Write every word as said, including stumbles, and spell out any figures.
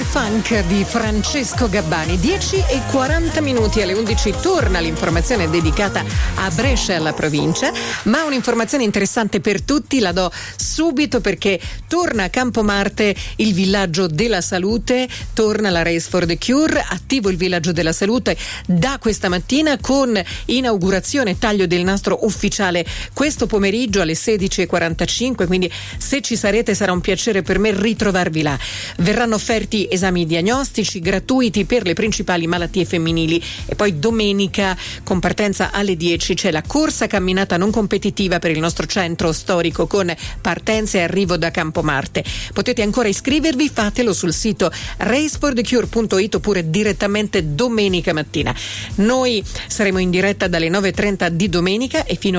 Funk di Francesco Gabbani. dieci e quaranta minuti, alle undici torna l'informazione dedicata a Brescia e alla provincia, ma un'informazione interessante per tutti la do subito, perché torna a Campomarte il villaggio della salute, torna la Race for the Cure, attivo il villaggio della salute da questa mattina con inaugurazione e taglio del nastro ufficiale questo pomeriggio alle sedici e quarantacinque, quindi se ci sarete sarà un piacere per me ritrovarvi là. Verranno offerti esami diagnostici gratuiti per le principali malattie femminili e poi domenica con partenza alle dieci c'è la corsa camminata non competitiva per il nostro centro storico con partenza e arrivo da Campomarte. Potete ancora iscrivervi, fatelo sul sito race for the cure punto it oppure direttamente domenica mattina. Noi saremo in diretta dalle nove e trenta di domenica e fino